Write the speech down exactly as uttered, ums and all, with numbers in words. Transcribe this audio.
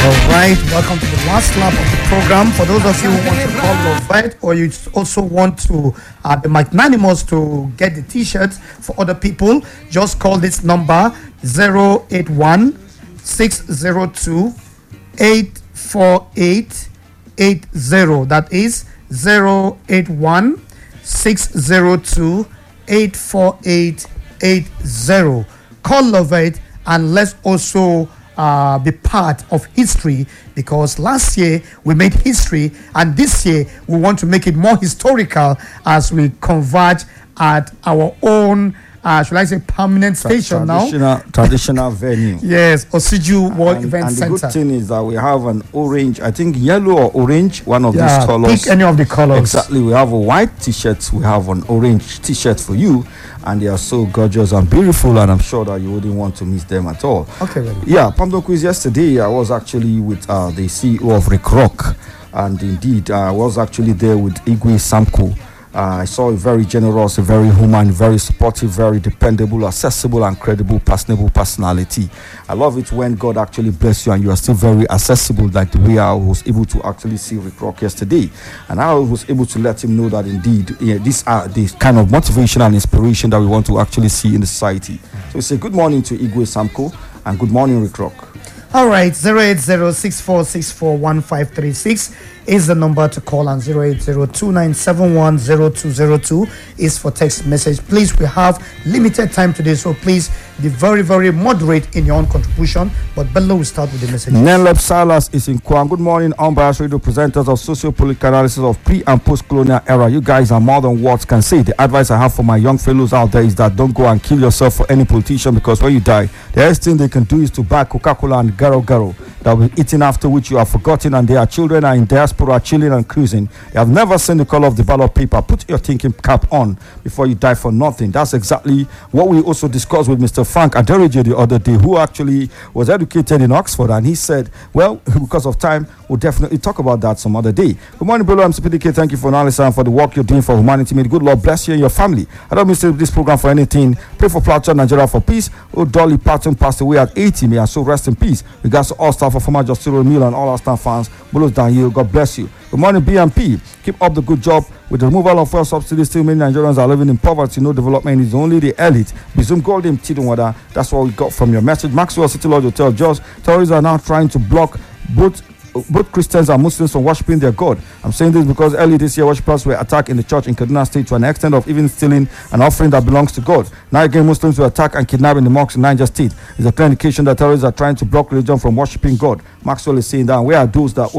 All right, welcome to the last lap of the program. For those of you who want to call Lovite, or you also want to uh, be magnanimous to get the t-shirts for other people, just call this number zero eight one, six zero two, eight four eight eight zero. That is zero eight one, six zero two, eight four eight eight zero. Call Lovite and let's also Uh, be part of history, because last year we made history and this year we want to make it more historical as we converge at our own uh, should I say permanent Tra- station traditional, now traditional venue. Yes, Osiju World and, Event and Center. And the good thing is that we have an orange, I think yellow or orange, one of yeah, these colors. Pick any of the colors. Exactly. We have a white t-shirt, we have an orange t-shirt for you, and they are so gorgeous and beautiful, and I'm sure that you wouldn't want to miss them at all. Okay, ready. Yeah, Pamdo Quiz, yesterday I was actually with uh, the C E O of Rick Rock, and indeed uh, I was actually there with Igwe Samko. Uh, I saw a very generous, a very human, very supportive, very dependable, accessible, and credible, personable personality. I love it when God actually bless you and you are still very accessible, like the way I was able to actually see Rick Rock yesterday. And I was able to let him know that indeed, yeah, these are the kind of motivation and inspiration that we want to actually see in the society. So we say good morning to Igwe Samko and good morning, Rick Rock. All right, zero eight zero, six four six four, one five three six is the number to call, and zero eight zero, two nine seven one, zero two zero two is for text message. Please, we have limited time today, so please be very, very moderate in your own contribution. But Bello will start with the message. Nenlep Salas is in Kwan. Good morning, unbiased radio presenters of socio-political analysis of pre- and post-colonial era. You guys are more than words can say. The advice I have for my young fellows out there is that don't go and kill yourself for any politician, because when you die, the best thing they can do is to buy Coca-Cola and Garo Garo that will be eaten, after which you are forgotten, and their children are in diaspora chilling and cruising. They have never seen the color of the ballot paper. Put your thinking cap on before you die for nothing. That's exactly what we also discussed with Mister Frank Adereje the other day, who actually was educated in Oxford, and he said, well, because of time, we'll definitely talk about that some other day. Good morning, Bello. I'm C P D K. Thank you for analysis and for the work you're doing for humanity. May the good Lord bless you and your family. I don't miss this program for anything. Pray for Plateau, Nigeria for peace. Oh, Dolly Parton passed away at eighty. May I so rest in peace. Regards to all staff of former Justice Mill and all our staff fans. Bulos Daniel, God bless you. Good morning, B M P. Keep up the good job. With the removal of fuel subsidies, still many Nigerians are living in poverty. No development is only the elite. Bizum Golden Tidunwada. That's what we got from your message. Maxwell City Lodge Hotel. Just terrorists are now trying to block both both Christians and Muslims from worshiping their God. I'm saying this because early this year, worshipers were attacked in the church in Kaduna State to an extent of even stealing an offering that belongs to God. Now again, Muslims were attacked and kidnapped in the mosques in Niger State. It's a clear indication that terrorists are trying to block religion from worshiping God. Maxwell is saying that. Where are those that